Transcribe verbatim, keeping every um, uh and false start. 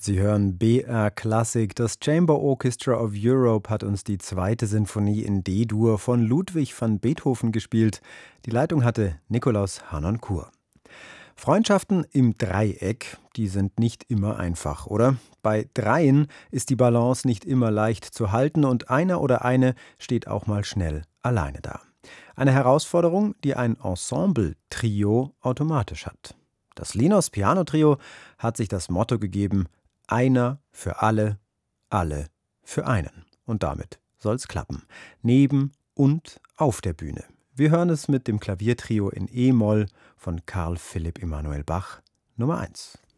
Sie hören B R Klassik. Das Chamber Orchestra of Europe hat uns die zweite Sinfonie in D-Dur von Ludwig van Beethoven gespielt. Die Leitung hatte Nikolaus Harnoncourt. Freundschaften im Dreieck, die sind nicht immer einfach, oder? Bei Dreien ist die Balance nicht immer leicht zu halten und einer oder eine steht auch mal schnell alleine da. Eine Herausforderung, die ein Ensemble-Trio automatisch hat. Das Linos Piano Trio hat sich das Motto gegeben: Einer für alle, alle für einen. Und damit soll's klappen. Neben und auf der Bühne. Wir hören es mit dem Klaviertrio in E-Moll von Carl Philipp Emanuel Bach Nummer eins.